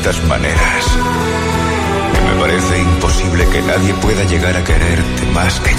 tantas maneras que me parece imposible que nadie pueda llegar a quererte más que